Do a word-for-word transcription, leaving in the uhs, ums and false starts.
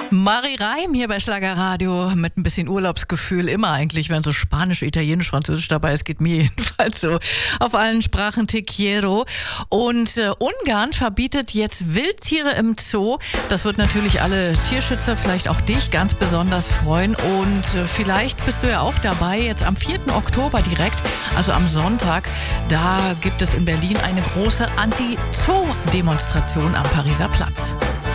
Mari Reim hier bei Schlagerradio mit ein bisschen Urlaubsgefühl. Immer eigentlich, wenn so Spanisch, Italienisch, Französisch dabei ist, geht mir jedenfalls so. Auf allen Sprachen te quiero. Und äh, Ungarn verbietet jetzt Wildtiere im Zoo. Das wird natürlich alle Tierschützer, vielleicht auch dich, ganz besonders freuen. Und äh, vielleicht bist du ja auch dabei, jetzt am vierten Oktober direkt, also am Sonntag. Da gibt es in Berlin eine große Anti-Zoo-Demonstration am Pariser Platz.